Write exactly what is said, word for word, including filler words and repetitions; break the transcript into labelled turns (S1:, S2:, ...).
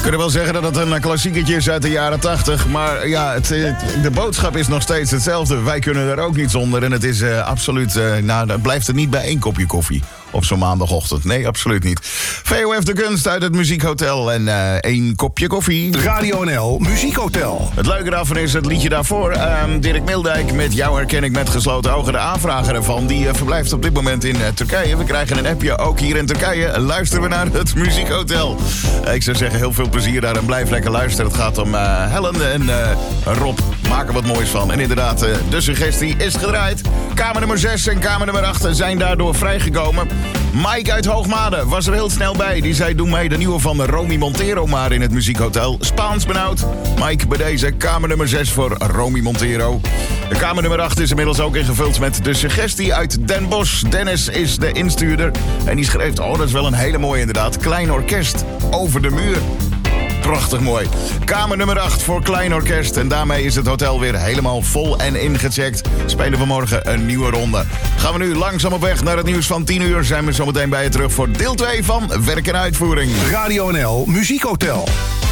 S1: kunnen wel zeggen dat het een klassieketje is uit de jaren tachtig. Maar ja, het, het, de boodschap is nog steeds hetzelfde. Wij kunnen er ook niet zonder. En het is uh, absoluut... Uh, nou, dan blijft het niet bij één kopje koffie op zo'n maandagochtend. Nee, absoluut niet. V O F De Kunst uit het Muziekhotel en uh, één kopje koffie.
S2: Radio N L Muziekhotel.
S1: Het leuke daarvan is het liedje daarvoor. Uh, Dirk Mildijk met Jou herken ik met gesloten ogen. De aanvrager ervan, die uh, verblijft op dit moment in uh, Turkije. We krijgen een appje, ook hier in Turkije. Luisteren we naar het Muziekhotel. Uh, ik zou zeggen, heel veel plezier daar en blijf lekker luisteren. Het gaat om uh, Helen en uh, Rob. Maken wat moois van. En inderdaad, uh, de suggestie is gedraaid. Kamer nummer zes en kamer nummer acht zijn daardoor vrijgekomen. Mike uit Hoogmade was er heel snel bij. Die zei, doe mij de nieuwe van Romy Montero maar in het Muziekhotel. Spaans benauwd. Mike, bij deze kamer nummer zes voor Romy Montero. De kamer nummer acht is inmiddels ook ingevuld met de suggestie uit Den Bosch. Dennis is de instuurder. En die schreef, oh, dat is wel een hele mooie inderdaad. Klein orkest over de muur. Prachtig mooi. Kamer nummer acht voor Klein Orkest. En daarmee is het hotel weer helemaal vol en ingecheckt. Spelen we morgen een nieuwe ronde. Gaan we nu langzaam op weg naar het nieuws van tien uur. Zijn we zometeen bij je terug voor deel twee van Werk en Uitvoering.
S2: Radio N L Muziekhotel.